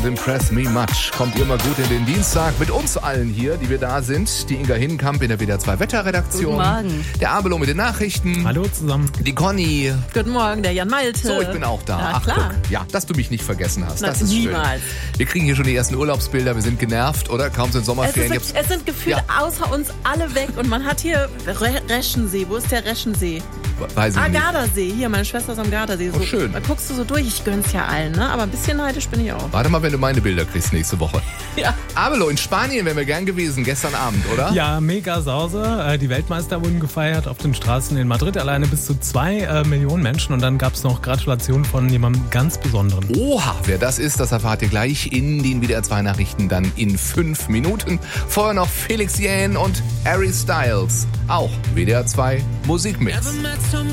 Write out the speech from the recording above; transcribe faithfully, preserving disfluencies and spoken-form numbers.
und Impress Me Much. Kommt ihr mal gut in den Dienstag mit uns allen hier, die wir da sind. Die Inga Hinnenkamp in der W D R zwei Wetterredaktion. Guten Morgen. Der Abelo mit den Nachrichten. Hallo zusammen. Die Conny. Guten Morgen, der Jan Malte. So, ich bin auch da. Ja, Ach, klar. guck. Ja, dass du mich nicht vergessen hast. Na, das ist niemals. schön. Wir kriegen hier schon die ersten Urlaubsbilder. Wir sind genervt, oder? Kaum sind Es, Sommerferien. ist, es sind gefühlt Ja. außer uns alle weg und man hat hier Re Reschensee. Wo ist der Reschensee? Weiß ich Ah, nicht. Gardasee. Hier, meine Schwester ist am Gardasee. So, Oh, schön. Da guckst du so durch. Ich gönn's ja allen, ne? Aber ein bisschen neidisch bin ich auch. Warte mal, wenn du meine Bilder kriegst nächste Woche. Ja. Abelo, in Spanien wären wir gern gewesen, gestern Abend, oder? Ja, mega Sause. Die Weltmeister wurden gefeiert auf den Straßen in Madrid. Alleine bis zu zwei äh, Millionen Menschen. Und dann gab es noch Gratulationen von jemandem ganz Besonderen. Oha, wer das ist, das erfahrt ihr gleich in den W D R zwei Nachrichten dann in fünf Minuten. Vorher noch Felix Jähn und Harry Styles. Auch W D R zwei Musikmix. Never met someone